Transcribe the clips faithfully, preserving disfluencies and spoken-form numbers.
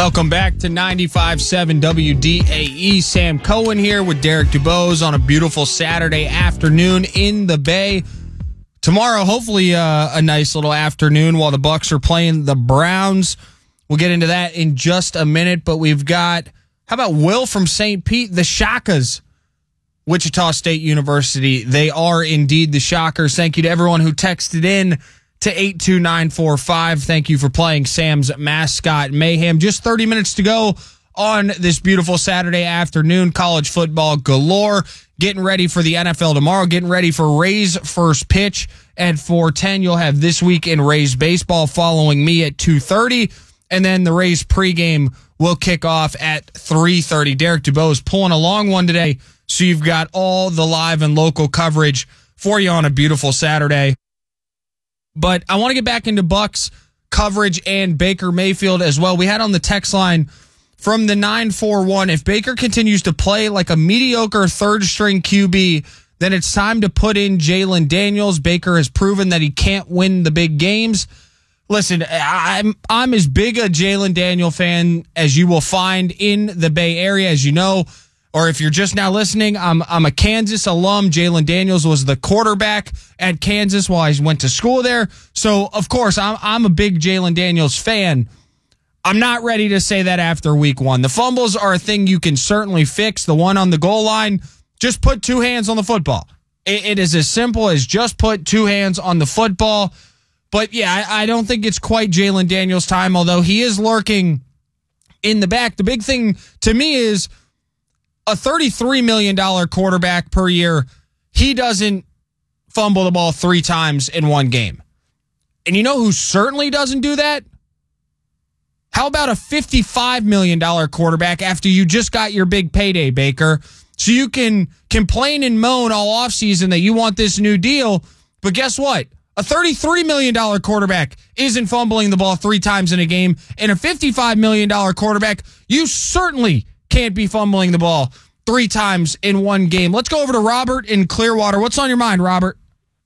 Welcome back to ninety-five point seven W D A E. Sam Cohen here with Derek DuBose on a beautiful Saturday afternoon in the Bay. Tomorrow, hopefully uh, a nice little afternoon while the Bucks are playing the Browns. We'll get into that in just a minute, but we've got, how about Will from Saint Pete, the Shockers, Wichita State University. They are indeed the Shockers. Thank you to everyone who texted in to eight two nine four five. Thank you for playing Sam's Mascot Mayhem. Just thirty minutes to go on this beautiful Saturday afternoon. College football galore. Getting ready for the N F L tomorrow. Getting ready for Rays first pitch at four ten. You'll have This Week in Rays baseball following me at two thirty. And then the Rays pregame will kick off at three thirty. Derek DuBose pulling a long one today, so you've got all the live and local coverage for you on a beautiful Saturday. But I want to get back into Bucks coverage and Baker Mayfield as well. We had on the text line from the nine four one, if Baker continues to play like a mediocre third-string Q B, then it's time to put in Jalen Daniels. Baker has proven that he can't win the big games. Listen, I'm I'm as big a Jalen Daniel fan as you will find in the Bay Area, as you know. Or if you're just now listening, I'm I'm a Kansas alum. Jalen Daniels was the quarterback at Kansas while I went to school there. So, of course, I'm, I'm a big Jalen Daniels fan. I'm not ready to say that after week one. The fumbles are a thing you can certainly fix. The one on the goal line, just put two hands on the football. It, it is as simple as just put two hands on the football. But, yeah, I, I don't think it's quite Jalen Daniels' time, although he is lurking in the back. The big thing to me is a thirty-three million dollars quarterback per year, he doesn't fumble the ball three times in one game. And you know who certainly doesn't do that? How about a fifty-five million dollars quarterback after you just got your big payday, Baker? So you can complain and moan all offseason that you want this new deal, but guess what? A thirty-three million dollars quarterback isn't fumbling the ball three times in a game, and a fifty-five million dollars quarterback, you certainly can't be fumbling the ball three times in one game. Let's go over to Robert in Clearwater. What's on your mind, Robert?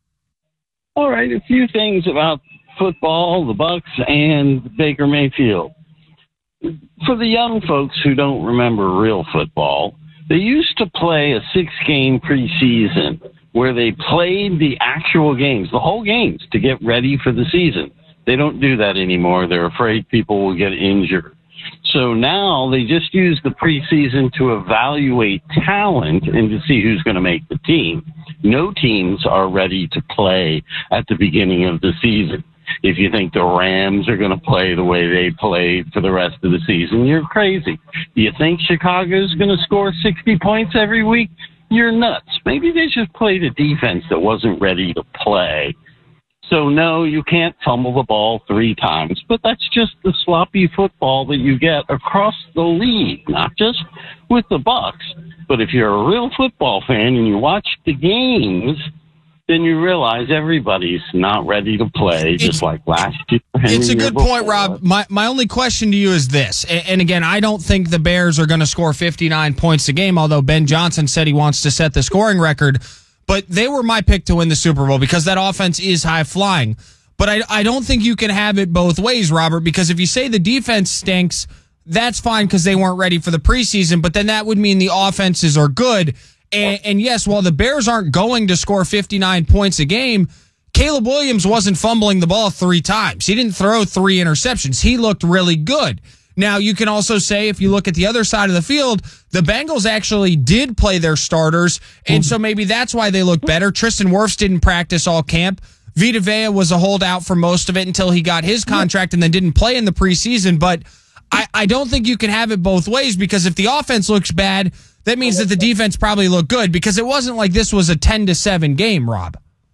All right, a few things about football, the Bucks, and Baker Mayfield. For the young folks who don't remember real football, they used to play a six-game preseason where they played the actual games, the whole games, to get ready for the season. They don't do that anymore. They're afraid people will get injured. So now they just use the preseason to evaluate talent and to see who's going to make the team. No teams are ready to play at the beginning of the season. If you think the Rams are going to play the way they played for the rest of the season, you're crazy. Do you think Chicago's going to score sixty points every week? You're nuts. Maybe they just played a defense that wasn't ready to play. So, no, you can't fumble the ball three times, but that's just the sloppy football that you get across the league, not just with the Bucks. But if you're a real football fan and you watch the games, then you realize everybody's not ready to play, it's, just like last year. It's a good point, Rob. My my only question to you is this, and, and again, I don't think the Bears are going to score fifty-nine points a game, although Ben Johnson said he wants to set the scoring record. But they were my pick to win the Super Bowl because that offense is high-flying. But I, I don't think you can have it both ways, Robert, because if you say the defense stinks, that's fine because they weren't ready for the preseason, but then that would mean the offenses are good. And, and yes, while the Bears aren't going to score fifty-nine points a game, Caleb Williams wasn't fumbling the ball three times. He didn't throw three interceptions. He looked really good. Now, you can also say, if you look at the other side of the field, the Bengals actually did play their starters, and so maybe that's why they look better. Tristan Wirfs didn't practice all camp. Vita Vea was a holdout for most of it until he got his contract and then didn't play in the preseason. But I, I don't think you can have it both ways, because if the offense looks bad, that means that the defense probably looked good, because it wasn't like this was a ten to seven game, Rob.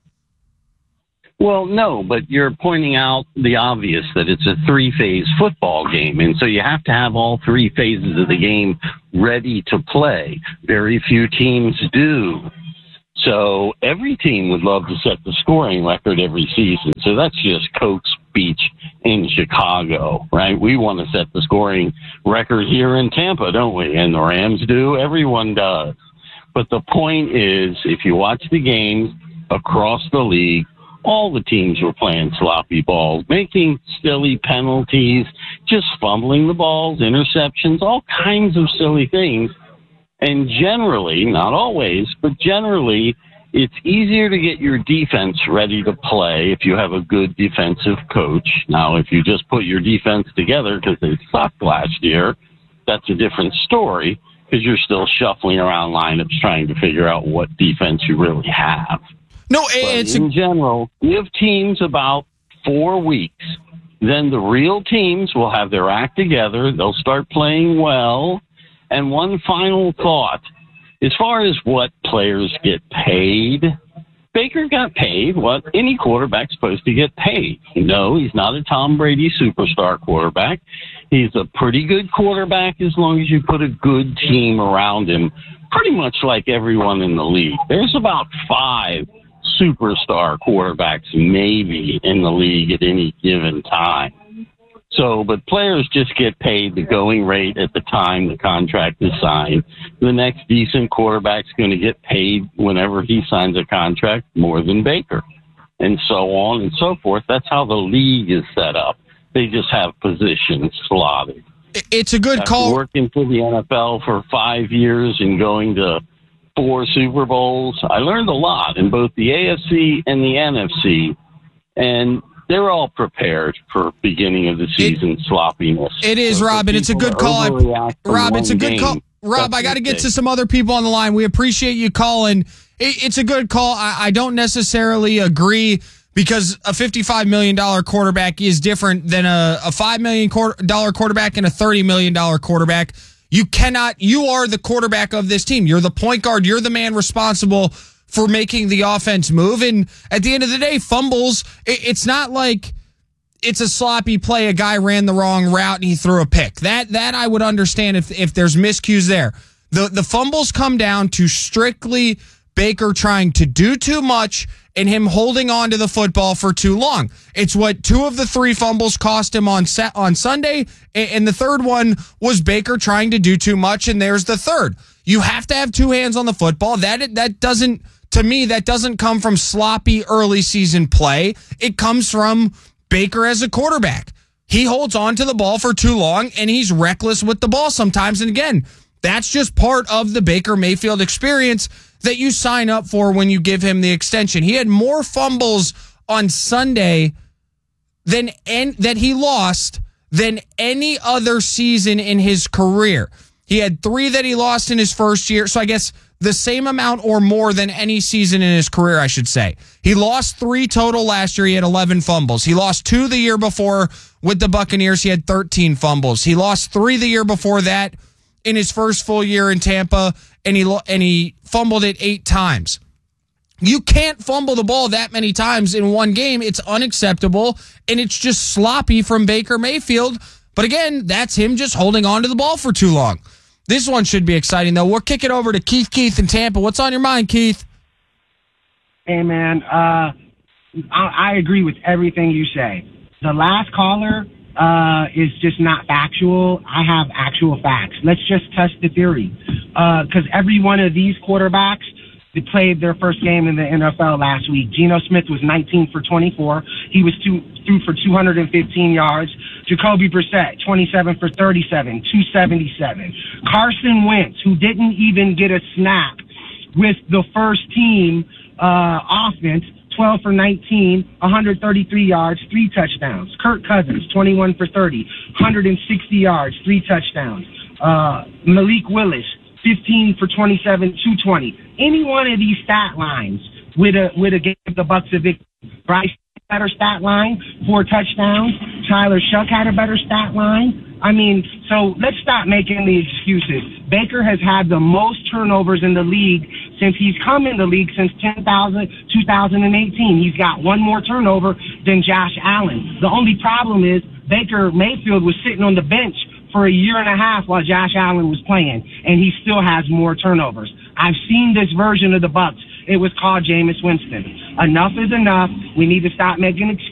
Well, no, but you're pointing out the obvious, that it's a three-phase football game, and so you have to have all three phases of the game ready to play. Very few teams do. So every team would love to set the scoring record every season. So that's just Coach speech in Chicago, right? We want to set the scoring record here in Tampa, don't we? And the Rams do. Everyone does. But the point is, if you watch the games across the league, all the teams were playing sloppy balls, making silly penalties, just fumbling the balls, interceptions, all kinds of silly things. And generally, not always, but generally, it's easier to get your defense ready to play if you have a good defensive coach. Now, if you just put your defense together because they sucked last year, that's a different story because you're still shuffling around lineups trying to figure out what defense you really have. No, but it's in a- general, give teams about four weeks. Then the real teams will have their act together. They'll start playing well. And one final thought. As far as what players get paid, Baker got paid what any quarterback's supposed to get paid. No, he's not a Tom Brady superstar quarterback. He's a pretty good quarterback as long as you put a good team around him, pretty much like everyone in the league. There's about five superstar quarterbacks maybe in the league at any given time. So, but players just get paid the going rate at the time the contract is signed. The next decent quarterback's going to get paid whenever he signs a contract more than Baker, and so on and so forth. That's how the league is set up. They just have positions slotted. It's a good After call. working for the N F L for five years and going to four Super Bowls, I learned a lot in both the A F C and the N F C, and they're all prepared for beginning of the season it, sloppiness. It is, so Rob, and it's a good call. Rob, it's a good game, call. Rob, I got to get to some other people on the line. We appreciate you calling. It, it's a good call. I, I don't necessarily agree because a fifty-five million dollars quarterback is different than a, a five million dollars quarterback and a thirty million dollars quarterback. You cannot, you are the quarterback of this team. You're the point guard. You're the man responsible for making the offense move. And at the end of the day, fumbles, it's not like it's a sloppy play. A guy ran the wrong route and he threw a pick. That that I would understand if if there's miscues there. The the fumbles come down to strictly Baker trying to do too much and him holding on to the football for too long. It's what two of the three fumbles cost him on set on Sunday, and the third one was Baker trying to do too much, and there's the third. You have to have two hands on the football. That that doesn't, to me, that doesn't come from sloppy early season play. It comes from Baker as a quarterback. He holds on to the ball for too long, and he's reckless with the ball sometimes. And again, that's just part of the Baker Mayfield experience that you sign up for when you give him the extension. He had more fumbles on Sunday than and that he lost than any other season in his career. He had three that he lost in his first year. So I guess the same amount or more than any season in his career, I should say. He lost three total last year. He had eleven fumbles. He lost two the year before with the Buccaneers. He had thirteen fumbles. He lost three the year before that in his first full year in Tampa, and he and he fumbled it eight times. You can't fumble the ball that many times in one game. It's unacceptable, and it's just sloppy from Baker Mayfield. But again, that's him just holding on to the ball for too long. This one should be exciting, though. We'll kick it over to Keith Keith in Tampa. What's on your mind, Keith? Hey, man, uh, I, I agree with everything you say. The last caller uh, is just not factual. I have actual facts. Let's just test the theory. Because uh, every one of these quarterbacks, they played their first game in the N F L last week. Geno Smith was nineteen for twenty-four. He was two, threw for two hundred fifteen yards. Jacoby Brissett, twenty-seven for thirty-seven, two seventy-seven. Carson Wentz, who didn't even get a snap with the first team uh, offense, twelve for nineteen, one hundred thirty-three yards, three touchdowns. Kirk Cousins, twenty-one for thirty, one hundred sixty yards, three touchdowns. Uh, Malik Willis, fifteen for twenty-seven, two twenty. Any one of these stat lines would have would have gave the Bucs a victory. Bryce had a better stat line, four touchdowns. Tyler Shuck had a better stat line. I mean, so let's stop making the excuses. Baker has had the most turnovers in the league since he's come in the league since two thousand eighteen. He's got one more turnover than Josh Allen. The only problem is Baker Mayfield was sitting on the bench for a year and a half while Josh Allen was playing, and he still has more turnovers. I've seen this version of the Bucs. It was called Jameis Winston. Enough is enough. We need to stop making excuses.